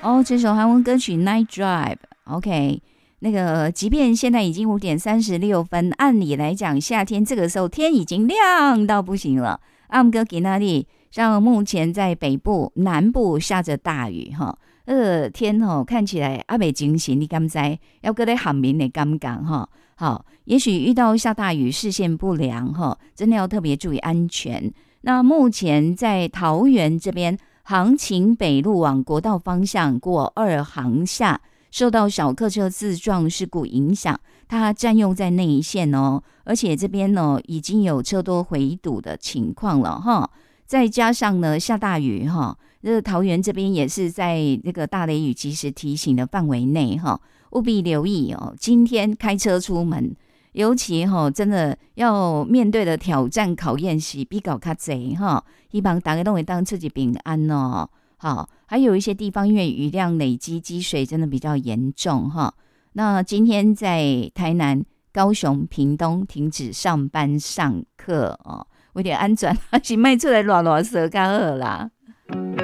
哦，这首韩文歌曲《Night Drive》，OK。那个，即便现在已经5:36，按理来讲，夏天这个时候天已经亮到不行了。阿姆哥给那里，像目前在北部、南部下着大雨哈，天看起来阿北惊醒，你敢知？要搁在海面的感觉哈。好，也许遇到下大雨，视线不良哈，真的要特别注意安全。那目前在桃园这边，杭琴北路往国道方向过2航下。受到小客车自撞事故影响，它占用在那一线哦，而且这边呢已经有车多回堵的情况了哈。再加上呢下大雨哈，桃园这边也是在那个大雷雨及时提醒的范围内哈，务必留意哦。今天开车出门，尤其真的要面对的挑战考验是比较较多哈，希望大家都会当自己平安哦。好，还有一些地方因为雨量累积，积水真的比较严重哈。那今天在台南、高雄、屏东停止上班上课哦，为了安全还是卖出来乱乱说较好啦。